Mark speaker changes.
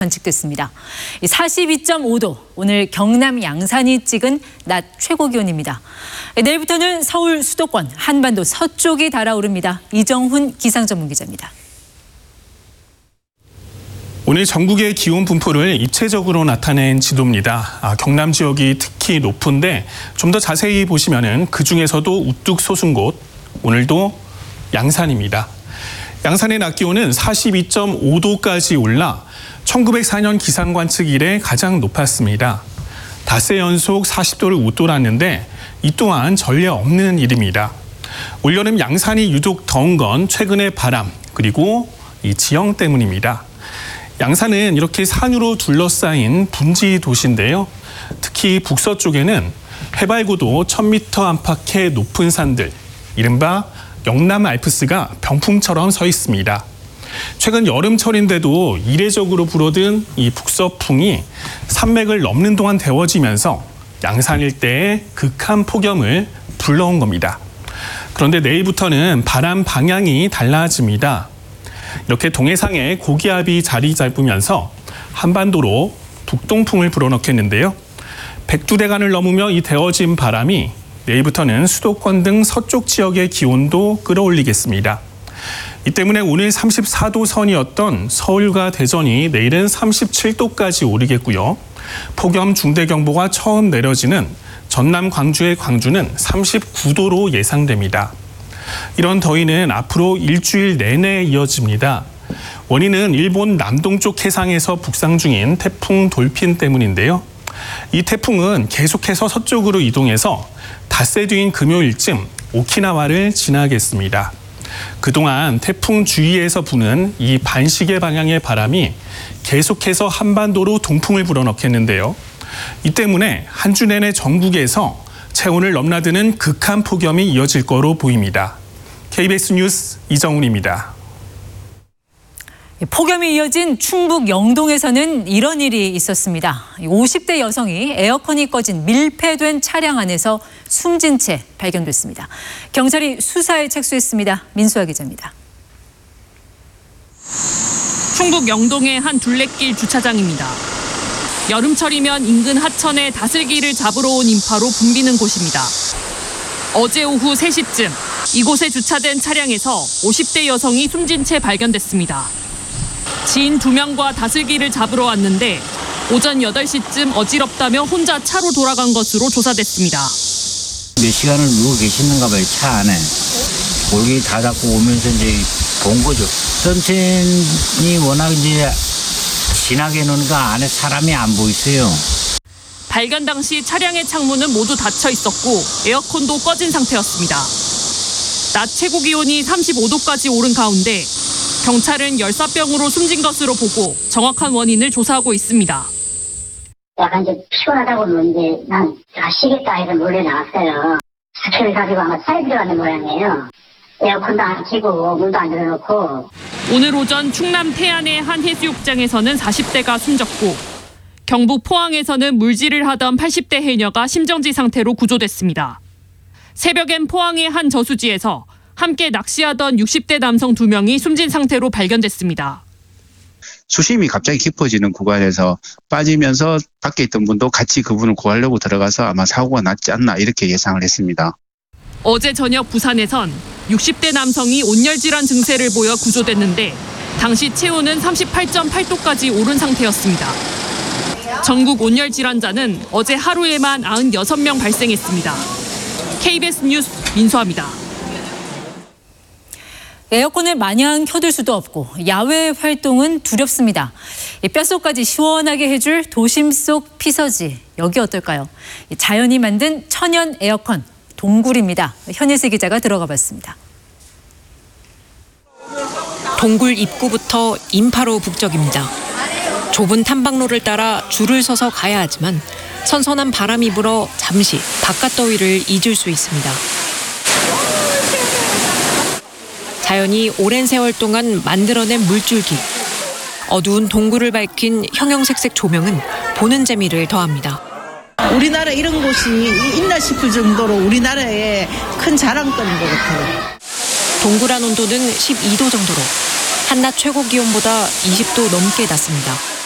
Speaker 1: 관측됐습니다. 42.5도, 오늘 경남 양산이 찍은 낮 최고 기온입니다. 내일부터는 서울 수도권, 한반도 서쪽이 달아오릅니다. 이정훈 기상 전문 기자입니다.
Speaker 2: 오늘 전국의 기온 분포를 입체적으로 나타낸 지도입니다. 경남 지역이 특히 높은데 좀 더 자세히 보시면은 그 중에서도 우뚝 솟은 곳, 오늘도 양산입니다. 양산의 낮 기온은 42.5도까지 올라 1904년 기상 관측 이래 가장 높았습니다. 닷새 연속 40도를 웃돌았는데 이 또한 전례 없는 일입니다. 올여름 양산이 유독 더운 건 최근의 바람 그리고 이 지형 때문입니다. 양산은 이렇게 산으로 둘러싸인 분지 도시인데요. 특히 북서쪽에는 해발 고도 1000m 안팎의 높은 산들, 이른바 영남 알프스가 병풍처럼 서 있습니다. 최근 여름철인데도 이례적으로 불어든 이 북서풍이 산맥을 넘는 동안 데워지면서 양산 일대에 극한 폭염을 불러온 겁니다. 그런데 내일부터는 바람 방향이 달라집니다. 이렇게 동해상에 고기압이 자리 잡으면서 한반도로 북동풍을 불어넣겠는데요. 백두대간을 넘으며 이 데워진 바람이 내일부터는 수도권 등 서쪽 지역의 기온도 끌어올리겠습니다. 이 때문에 오늘 34도 선이었던 서울과 대전이 내일은 37도까지 오르겠고요. 폭염 중대경보가 처음 내려지는 전남 광주의 광주는 39도로 예상됩니다. 이런 더위는 앞으로 일주일 내내 이어집니다. 원인은 일본 남동쪽 해상에서 북상 중인 태풍 돌핀 때문인데요. 이 태풍은 계속해서 서쪽으로 이동해서 닷새 뒤인 금요일쯤 오키나와를 지나겠습니다. 그동안 태풍 주위에서 부는 이 반시계 방향의 바람이 계속해서 한반도로 동풍을 불어넣겠는데요. 이 때문에 한 주 내내 전국에서 체온을 넘나드는 극한 폭염이 이어질 거로 보입니다. KBS 뉴스 이정훈입니다.
Speaker 1: 폭염이 이어진 충북 영동에서는 이런 일이 있었습니다. 50대 여성이 에어컨이 꺼진 밀폐된 차량 안에서 숨진 채 발견됐습니다. 경찰이 수사에 착수했습니다. 민수아 기자입니다.
Speaker 3: 충북 영동의 한 둘레길 주차장입니다. 여름철이면 인근 하천에 다슬기를 잡으러 온 인파로 붐비는 곳입니다. 어제 오후 3시쯤 이곳에 주차된 차량에서 50대 여성이 숨진 채 발견됐습니다. 지인 2명과 다슬기를 잡으러 왔는데 오전 8시쯤 어지럽다며 혼자 차로 돌아간 것으로 조사됐습니다.
Speaker 4: 몇 시간을 누워 계시는가 봐요, 차 안에. 골기 다 잡고 오면서 이제 본 거죠. 선천이 워낙 이제 진하게 노니까 안에 사람이 안 보이세요.
Speaker 3: 발견 당시 차량의 창문은 모두 닫혀 있었고 에어컨도 꺼진 상태였습니다. 낮 최고 기온이 35도까지 오른 가운데 경찰은 열사병으로 숨진 것으로 보고 정확한 원인을 조사하고 있습니다.
Speaker 5: 약간 이제 피곤하다고 이제 난 쉬겠다 해서 몰래 나왔어요. 사표를 가지고 아마 차에 들어가는 모양이에요. 에어컨도 안 켜고 문도 안 열어놓고.
Speaker 3: 오늘 오전 충남 태안의 한 해수욕장에서는 40대가 숨졌고 경북 포항에서는 물질을 하던 80대 해녀가 심정지 상태로 구조됐습니다. 새벽엔 포항의 한 저수지에서 함께 낚시하던 60대 남성 2명이 숨진 상태로 발견됐습니다.
Speaker 6: 수심이 갑자기 깊어지는 구간에서 빠지면서 밖에 있던 분도 같이 그분을 구하려고 들어가서 아마 사고가 났지 않나 이렇게 예상을 했습니다.
Speaker 3: 어제 저녁 부산에선 60대 남성이 온열질환 증세를 보여 구조됐는데 당시 체온은 38.8도까지 오른 상태였습니다. 전국 온열질환자는 어제 하루에만 96명 발생했습니다. KBS 뉴스 민수아입니다.
Speaker 1: 에어컨을 마냥 켜둘 수도 없고 야외 활동은 두렵습니다. 뼛속까지 시원하게 해줄 도심 속 피서지, 여기 어떨까요? 자연이 만든 천연 에어컨, 동굴입니다. 현예세 기자가 들어가 봤습니다.
Speaker 7: 동굴 입구부터 인파로 북적입니다. 좁은 탐방로를 따라 줄을 서서 가야 하지만 선선한 바람이 불어 잠시 바깥 더위를 잊을 수 있습니다. 자연이 오랜 세월 동안 만들어낸 물줄기. 어두운 동굴을 밝힌 형형색색 조명은 보는 재미를 더합니다.
Speaker 8: 우리나라에 이런 곳이 있나 싶을 정도로 우리나라의 큰 자랑거리인 것 같아요.
Speaker 7: 동굴 안 온도는 12도 정도로 한낮 최고 기온보다 20도 넘게 낮습니다.